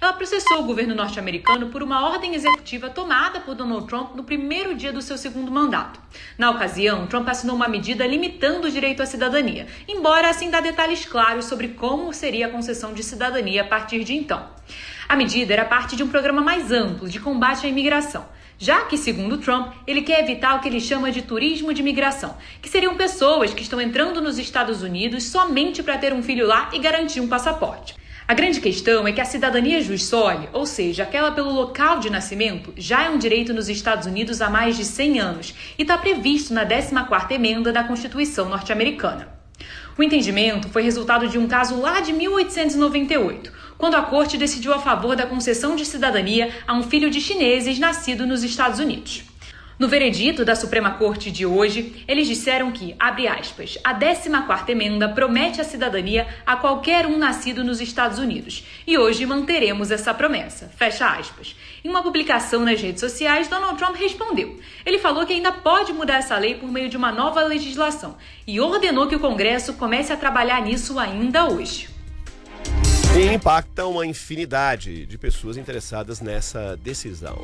Ela processou o governo norte-americano por uma ordem executiva tomada por Donald Trump no primeiro dia do seu segundo mandato. Na ocasião, Trump assinou uma medida limitando o direito à cidadania, embora sem dar detalhes claros sobre como seria a concessão de cidadania a partir de então. A medida era parte de um programa mais amplo de combate à imigração, já que, segundo Trump, ele quer evitar o que ele chama de turismo de imigração, que seriam pessoas que estão entrando nos Estados Unidos somente para ter um filho lá e garantir um passaporte. A grande questão é que a cidadania jus soli, ou seja, aquela pelo local de nascimento, já é um direito nos Estados Unidos há mais de 100 anos e está previsto na 14ª emenda da Constituição norte-americana. O entendimento foi resultado de um caso lá de 1898, quando a corte decidiu a favor da concessão de cidadania a um filho de chineses nascido nos Estados Unidos. No veredito da Suprema Corte de hoje, eles disseram que, abre aspas, a 14ª emenda promete a cidadania a qualquer um nascido nos Estados Unidos, e hoje manteremos essa promessa, fecha aspas. Em uma publicação nas redes sociais, Donald Trump respondeu. Ele falou que ainda pode mudar essa lei por meio de uma nova legislação e ordenou que o Congresso comece a trabalhar nisso ainda hoje. E impacta uma infinidade de pessoas interessadas nessa decisão.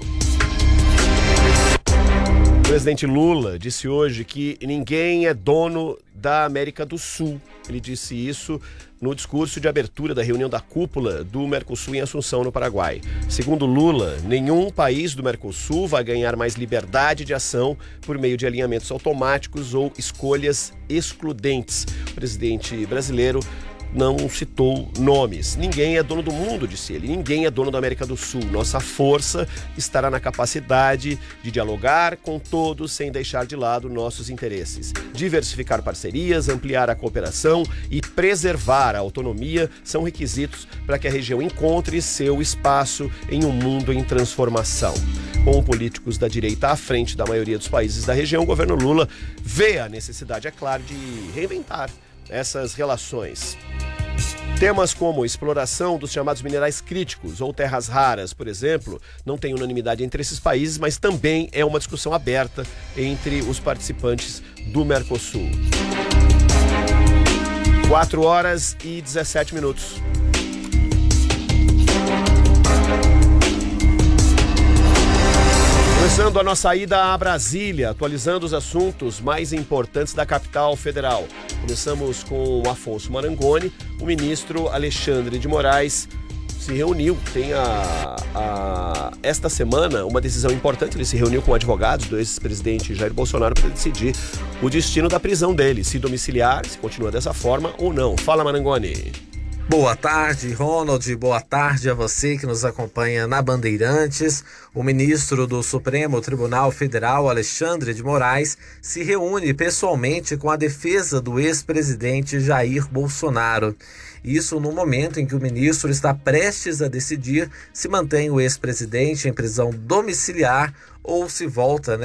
O presidente Lula disse hoje que ninguém é dono da América do Sul. Ele disse isso no discurso de abertura da reunião da cúpula do Mercosul em Assunção, no Paraguai. Segundo Lula, nenhum país do Mercosul vai ganhar mais liberdade de ação por meio de alinhamentos automáticos ou escolhas excludentes. O presidente brasileiro não citou nomes. Ninguém é dono do mundo, disse ele. Ninguém é dono da América do Sul. Nossa força estará na capacidade de dialogar com todos sem deixar de lado nossos interesses. Diversificar parcerias, ampliar a cooperação e preservar a autonomia são requisitos para que a região encontre seu espaço em um mundo em transformação. Com políticos da direita à frente da maioria dos países da região, o governo Lula vê a necessidade, é claro, de reinventar essas relações. Temas como exploração dos chamados minerais críticos ou terras raras, por exemplo, não tem unanimidade entre esses países, mas também é uma discussão aberta entre os participantes do Mercosul. 4h17. Começando a nossa ida a Brasília, atualizando os assuntos mais importantes da capital federal. Começamos com o Afonso Marangoni. O ministro Alexandre de Moraes se reuniu, tem esta semana uma decisão importante. Ele se reuniu com advogados do ex-presidente Jair Bolsonaro para decidir o destino da prisão dele, se domiciliar, se continua dessa forma ou não. Fala, Marangoni. Boa tarde, Ronald. Boa tarde a você que nos acompanha na Bandeirantes. O ministro do Supremo Tribunal Federal, Alexandre de Moraes, se reúne pessoalmente com a defesa do ex-presidente Jair Bolsonaro. Isso no momento em que o ministro está prestes a decidir se mantém o ex-presidente em prisão domiciliar ou se volta,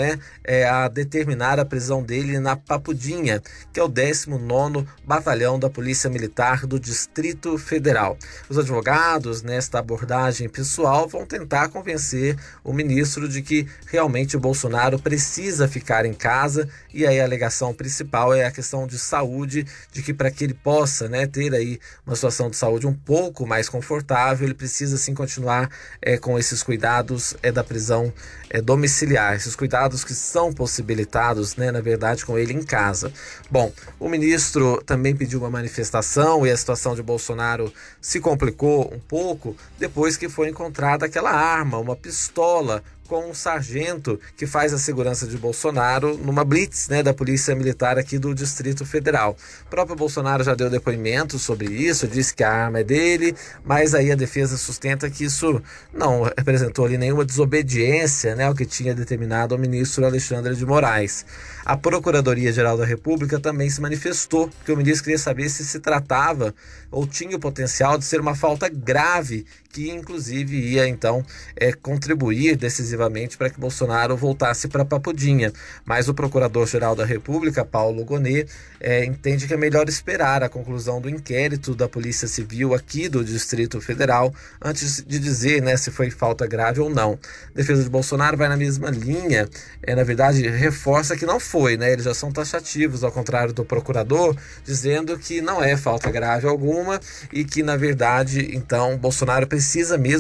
a determinar a prisão dele na Papudinha, que é o 19º Batalhão da Polícia Militar do Distrito Federal. Os advogados, nesta abordagem pessoal, vão tentar convencer o ministro de que realmente o Bolsonaro precisa ficar em casa, e aí a alegação principal é a questão de saúde, de que para que ele possa, ter aí uma situação de saúde um pouco mais confortável, ele precisa sim continuar com esses cuidados da prisão domiciliar, esses cuidados que são possibilitados, na verdade, com ele em casa. Bom, o ministro também pediu uma manifestação e a situação de Bolsonaro se complicou um pouco depois que foi encontrada aquela arma, uma pistola, com um sargento que faz a segurança de Bolsonaro numa blitz, da Polícia Militar aqui do Distrito Federal. O próprio Bolsonaro já deu depoimento sobre isso, disse que a arma é dele, mas aí a defesa sustenta que isso não representou ali nenhuma desobediência, ao que tinha determinado o ministro Alexandre de Moraes. A Procuradoria-Geral da República também se manifestou, porque o ministro queria saber se tratava ou tinha o potencial de ser uma falta grave, que inclusive ia então contribuir decisivamente para que Bolsonaro voltasse para Papudinha. Mas o Procurador-Geral da República, Paulo Gonet, entende que é melhor esperar a conclusão do inquérito da Polícia Civil aqui do Distrito Federal antes de dizer se foi falta grave ou não. A defesa de Bolsonaro vai na mesma linha, na verdade reforça que não foi, eles já são taxativos, ao contrário do procurador, dizendo que não é falta grave alguma e que na verdade então Bolsonaro precisa mesmo